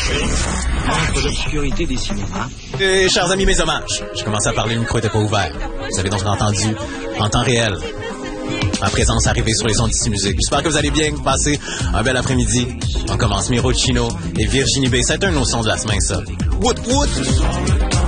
Entre l'obscurité des cinémas. Chers amis, mes hommages. J'ai commencé à parler, le micro n'était pas ouvert. Vous avez donc entendu, en temps réel, ma présence arrivée sur les ondes d'ici musique. J'espère que vous allez bien, passer un bel après-midi. On commence Miro Chino et Virginie B. C'est un de nos sons de la semaine, ça. Woot woot!